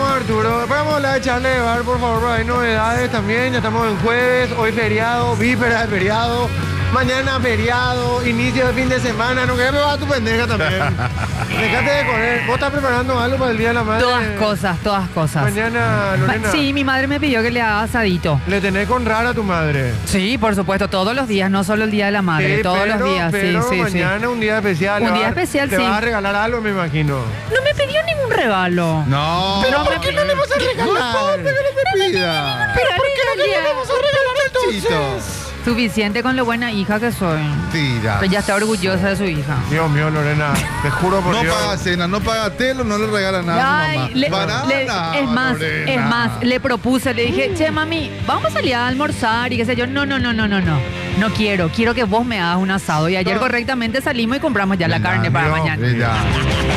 Arturo. Después vamos a hablar de Charles de Bar, por favor, hay novedades también. Ya estamos en jueves, hoy feriado, víspera de feriado. Mañana feriado, inicio de fin de semana. No querés probar a tu pendeja también. Dejate de correr. ¿Vos estás preparando algo para el Día de la Madre? Todas cosas. Mañana, Lorena. Sí, mi madre me pidió que le haga asadito. ¿Le tenés con rara a tu madre? Sí, por supuesto, todos los días, no solo el Día de la Madre, Sí, todos los días. Pero sí, mañana un día especial. Un día especial, te sí. vas a regalar algo, me imagino. No me pidió ningún regalo. No. ¿Pero por qué no le vas a regalar? No importa que no te pida. ¿Pero por qué no le vamos a regalar Chitos. Suficiente con lo buena hija que soy. Tira. Pero ya está orgullosa de su hija. Dios mío, Lorena, te juro por No Dios. paga cena, no paga telo, no le regala nada a su mamá. Banana, es Lorena. más, le propuse, le dije, che, mami, vamos a salir a almorzar y qué sé yo. No. No quiero que vos me hagas un asado. Y ayer No. correctamente salimos y compramos ya la carne para no, mañana. Ya.